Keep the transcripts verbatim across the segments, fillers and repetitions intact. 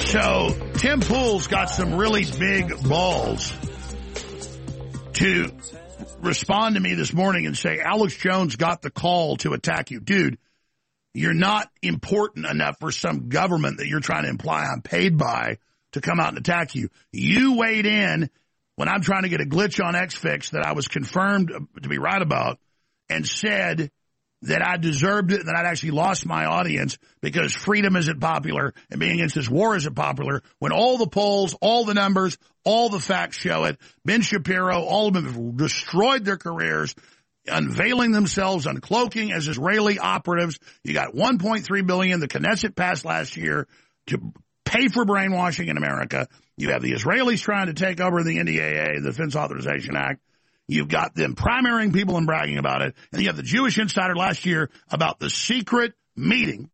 So Tim Pool's got some really big balls to respond to me this morning and say, Alex Jones got the call to attack you. Dude, you're not important enough for some government that you're trying to imply I'm paid by to come out and attack you. You weighed in when I'm trying to get a glitch on X Fix that I was confirmed to be right about and said that I deserved it and that I'd actually lost my audience because freedom isn't popular and being against this war isn't popular when all the polls, all the numbers, all the facts show it. Ben Shapiro, all of them have destroyed their careers, unveiling themselves, uncloaking as Israeli operatives. You got one point three billion dollars the Knesset passed last year to pay for brainwashing in America. You have the Israelis trying to take over the N D A A, the Defense Authorization Act. You've got them primarying people and bragging about it. And you have the Jewish Insider last year about the secret meeting.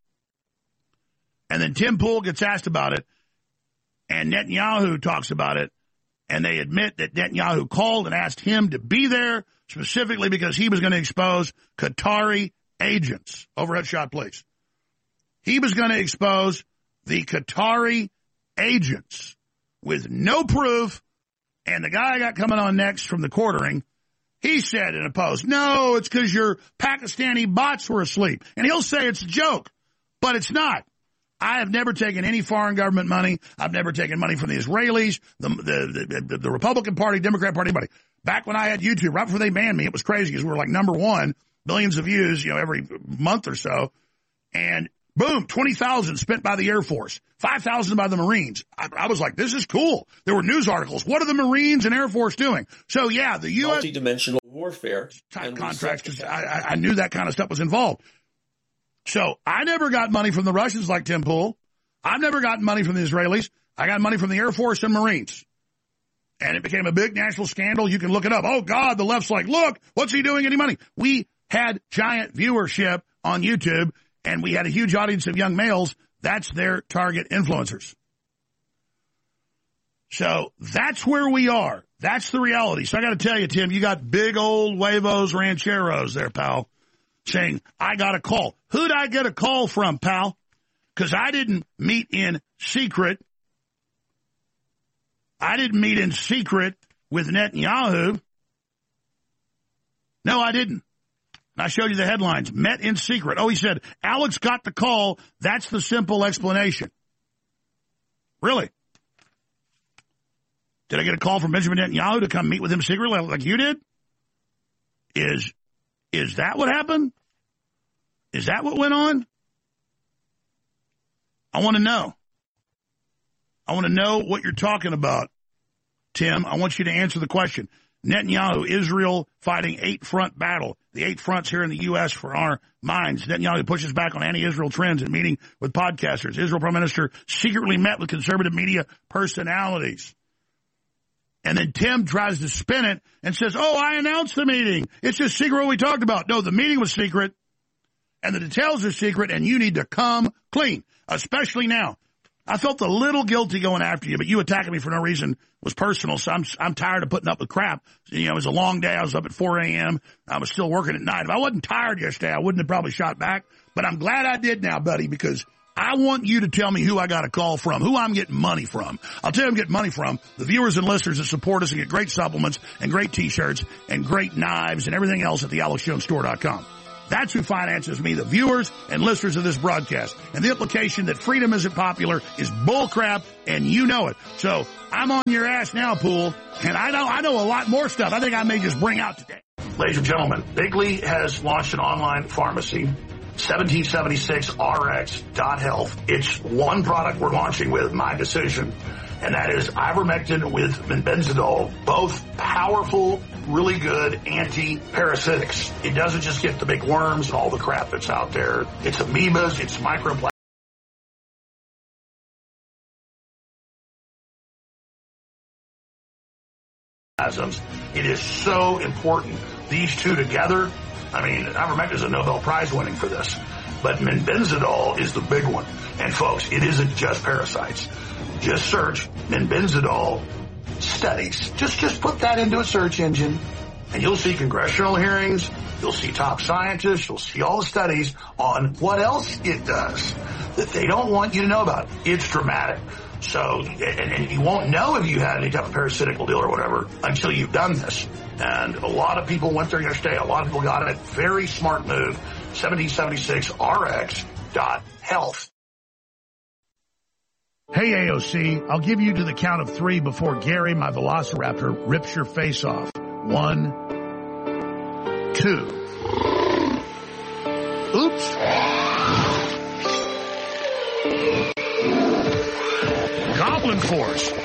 And then Tim Pool gets asked about it. And Netanyahu talks about it. And they admit that Netanyahu called and asked him to be there specifically because he was going to expose Qatari agents. Overhead shot, please. He was going to expose the Qatari agents with no proof. And the guy I got coming on next from the quartering, he said in a post, no, it's because your Pakistani bots were asleep. And he'll say it's a joke, but it's not. I have never taken any foreign government money. I've never taken money from the Israelis, the the, the, the Republican Party, Democrat Party, anybody. Back when I had YouTube, right before they banned me, it was crazy because we were like number one, billions of views, you know, every month or so. And boom, twenty thousand spent by the Air Force, five thousand by the Marines. I, I was like, this is cool. There were news articles. What are the Marines and Air Force doing? So, yeah, the U S multidimensional warfare type contracts, because I, I knew that kind of stuff was involved. So I never got money from the Russians like Tim Pool. I've never gotten money from the Israelis. I got money from the Air Force and Marines. And it became a big national scandal. You can look it up. Oh, God, the left's like, look, what's he doing? Any money? We had giant viewership on YouTube. And we had a huge audience of young males. That's their target influencers. So that's where we are. That's the reality. So I got to tell you, Tim, you got big old huevos rancheros there, pal, saying, I got a call. Who'd I get a call from, pal? Because I didn't meet in secret. I didn't meet in secret with Netanyahu. No, I didn't. I showed you the headlines. Met in secret. Oh, he said, Alex got the call. That's the simple explanation. Really? Did I get a call from Benjamin Netanyahu to come meet with him secretly like you did? Is, is that what happened? Is that what went on? I want to know. I want to know what you're talking about, Tim. I want you to answer the question. Netanyahu, Israel fighting eight-front battle. The eight fronts here in the U S for our minds. Netanyahu pushes back on anti-Israel trends in meeting with podcasters. Israel Prime Minister secretly met with conservative media personalities. And then Tim tries to spin it and says, oh, I announced the meeting. It's just secret what we talked about. No, the meeting was secret, and the details are secret, and you need to come clean, especially now. I felt a little guilty going after you, but you attacking me for no reason was personal, so I'm I'm tired of putting up with crap. You know, it was a long day. I was up at four a.m. I was still working at night. If I wasn't tired yesterday, I wouldn't have probably shot back. But I'm glad I did now, buddy, because I want you to tell me who I got a call from, who I'm getting money from. I'll tell you I'm getting money from the viewers and listeners that support us and get great supplements and great T-shirts and great knives and everything else at the alex jones store dot com. That's who finances me, the viewers and listeners of this broadcast. And the implication that freedom isn't popular is bullcrap, and you know it. So I'm on your ass now, Pool, and I know I know a lot more stuff I think I may just bring out today. Ladies and gentlemen, Bigley has launched an online pharmacy, seventeen seventy-six R X dot health. It's one product we're launching with, my decision, and that is ivermectin with benzidol, both powerful, really good anti-parasitics. It doesn't just get the big worms and all the crap that's out there. It's amoebas, it's microplastic. It is so important. These two together, I mean, ivermectin is a Nobel Prize winning for this, but benzidol is the big one. And folks, it isn't just parasites. Just search benzidol studies. Just, just put that into a search engine, and you'll see congressional hearings, You'll see top scientists. You'll see all the studies on what else it does that they don't want you to know about. It's dramatic. So, and, and you won't know if you had any type of parasitical deal or whatever until you've done this. And a lot of people went there yesterday. A lot of people got it. Very smart move. seventeen seventy-six R X dot health. Hey, A O C, I'll give you to the count of three before Gary, my Velociraptor, rips your face off. One, two. Oops. Goblin Force.